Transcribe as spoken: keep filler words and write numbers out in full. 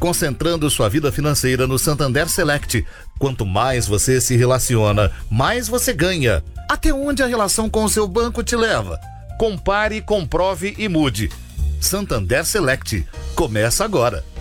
concentrando sua vida financeira no Santander Select. Quanto mais você se relaciona, mais você ganha. Até onde a relação com o seu banco te leva? Compare, comprove e mude. Santander Select. Começa agora.